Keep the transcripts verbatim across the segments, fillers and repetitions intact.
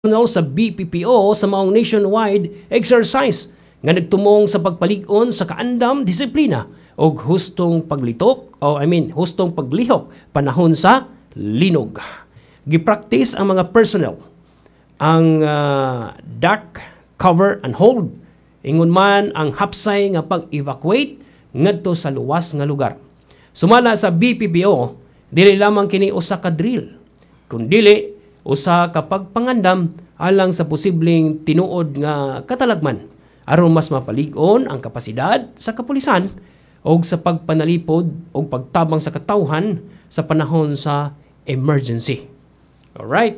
sa B P P O sa maong nationwide exercise nga nagtumong sa pagpalig-on sa kaandam, disiplina o hustong paglitok o I mean hustong paglihok panahon sa linog. Gipractice ang mga personnel ang uh, duck, cover and hold, ingon man ang hapsay nga pag-evacuate ngadto sa luwas nga lugar. Sumala sa B P P O, dili lamang kini usa ka drill, kundili usa ka pagpangandam alang sa posibleng tinuod nga katalagman aron mas mapalig-on ang kapasidad sa kapulisan og sa pagpanalipod og pagtabang sa katawhan sa panahon sa emergency. Alright.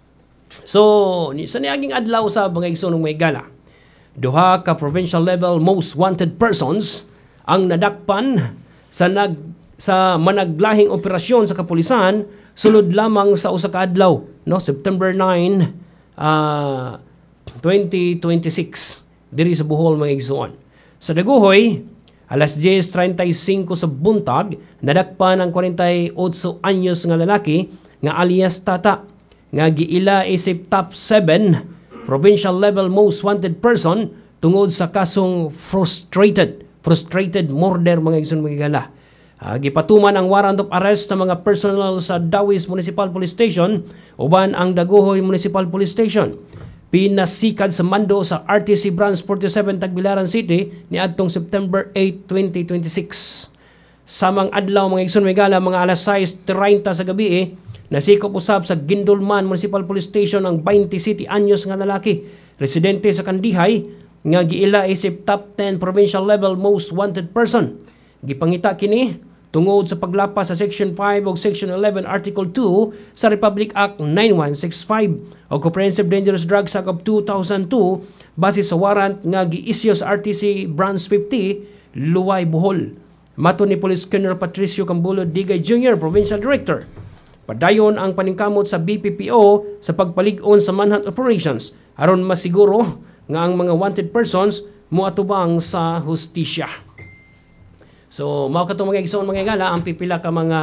So, sa niaging adlaw sa mga igsoonong may gala, duha ka provincial level most wanted persons ang nadakpan sa nag sa managlahing operasyon sa kapulisan sulod lamang sa usa ka adlaw, no, September nine, uh, twenty twenty-six diri sa Bohol mga igsoon. Sa Daguhoy, alas diyes treinta y cinco sa buntag, nadakpan ang forty-eight anyos nga lalaki nga alias Tata nga giila isip top seven provincial level most wanted person tungod sa kasong frustrated frustrated murder mga igsoon mga gala. Uh, gipatuman ang warrant of arrest ng mga personnel sa Dawis Municipal Police Station uban ang Daguhoy Municipal Police Station. Pinasikad sa mando sa R T C Branch forty-seven Tagbilaran City ni adtong September eight, twenty twenty-six. Samang adlaw mga igsoon may gala mga alas sais treinta sa gabi eh, nasikop usab sa Gindulman Municipal Police Station ang twenty-seven anyos nga lalaki, residente sa Kandihay nga giila isip top ten provincial level most wanted person. Gipangita kini tungod sa paglapas sa Section five o Section eleven Article two sa Republic Act ninety-one sixty-five o Comprehensive Dangerous Drugs Act of two thousand two base sa warrant nga gi-issue sa R T C Branch fifty, Luway, Bohol. Mato ni Police Colonel Patricio Cambulo Digay Junior, Provincial Director. Padayon ang paningkamot sa B P P O sa pagpalig-on sa manhunt operations aron masiguro nga ang mga wanted persons moatubang sa hustisya. So, mao katong mga igsoon mga gala ang pipila ka mga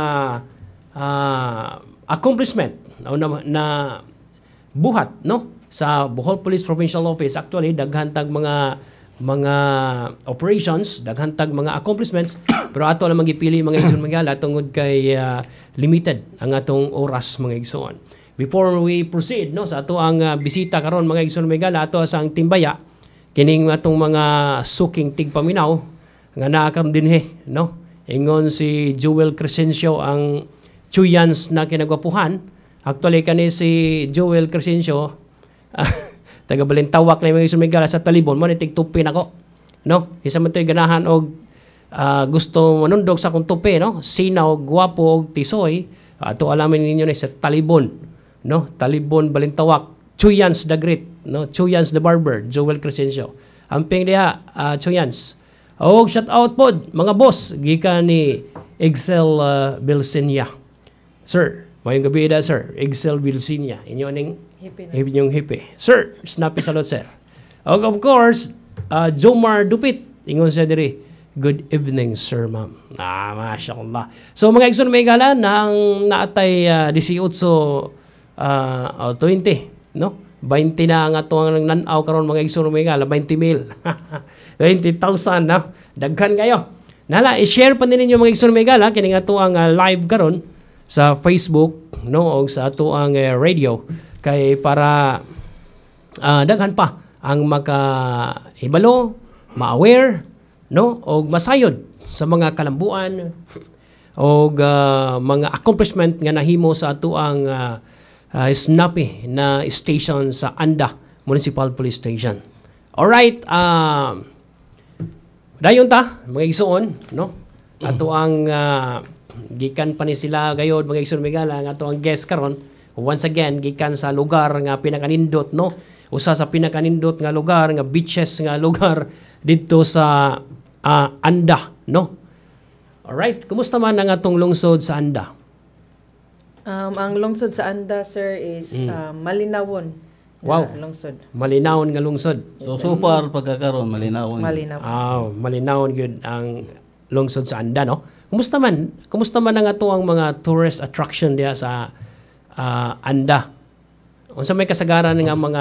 uh, accomplishment na, na buhat no sa Bohol Police Provincial Office. Actually daghan tag mga mga operations, daghan tag mga accomplishments pero ato lang magipili mga igsoon mga gala tungod kay uh, limited ang atong oras mga igsoon. Before we proceed no sa ato ang uh, bisita karon mga igsoon mga gala ato sa ang timbaya kining atong mga suking tigpaminaw nga naakam dinhi no, ingon si Joel Crescencio ang Chuyans na kinagwapuhan. Actually kani si Joel Crescencio uh, taga Balintawak na mga sumigala sa Talibon mo ni tigtupi nako no, isa man toy ganahan og uh, gusto manundog sa kung tupi no, sinaw gwapo og tisoy ato uh, alamin ninyo ni sa Talibon no, Talibon Balintawak, Chuyans the Great no, Chuyans the Barber, Joel Crescencio amping diha uh, Chuyans. Og shout out pod mga boss gikan ni Excel uh, Bilsinia. Sir, mayong gabi da sir, Excel Bilsinia. Inyo ning inyong hipe. Sir, snappy salot sir. Og of course, uh, Jomar Dupit. Ingon siya diri, good evening sir ma'am. Ah, masyaallah. So mga igsoon may gala nang naatay uh, eighteen uh, oh, twenty, no? twenty na ang ato ang nanaw karon mga igsoon may gala, twenty mil. twenty thousand na. Daghan kayo. Nala, i-share pa din ninyo mga igsoon may gala kini ato ang uh, live karon sa Facebook no o sa ato ang uh, radio kay para uh, daghan pa ang maka-ibalo, ma-aware no og masayod sa mga kalambuan og uh, mga accomplishment nga nahimo sa ato ang uh, uh, snappy na station sa Anda Municipal Police Station. Alright, uh, dayon ta mga igsoon no, ato ang uh, gikan pa ni sila gayod mga igsoon megala nga ato ang guest karon once again gikan sa lugar nga pinakanindot no, usa sa pinakanindot nga lugar nga beaches nga lugar didto sa uh, Anda no. Alright, kumusta man ang atong lungsod sa Anda? Um, ang lungsod sa Anda sir is mm. uh, malinawon. Wow. Uh, lungsod. Malinawon nga lungsod. So, so far, pagkakaroon, malinawon. Malinawon. Ah, malinawon yun ang lungsod sa Anda, no? Kumusta man? Kumusta man ang ato ang mga tourist attraction diya sa uh, Anda? Unsa may kasagaran nga mga